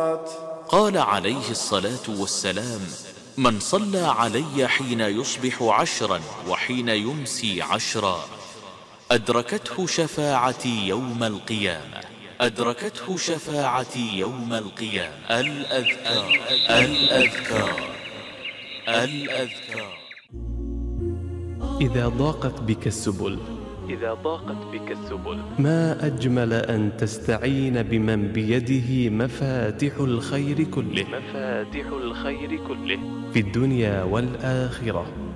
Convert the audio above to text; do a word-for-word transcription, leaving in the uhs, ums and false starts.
الصلاة. قال عليه الصلاة والسلام: من صلى علي حين يصبح عشرا وحين يمسي عشرا أدركته شفاعتي يوم القيامة. أدركته شفاعتي يوم القيامة. الأذكار الأذكار الأذكار. إذا ضاقت بك السبل إذا ضاقت بك السبل ما أجمل أن تستعين بمن بيده مفاتح الخير كله مفاتح الخير كله في الدنيا والآخرة.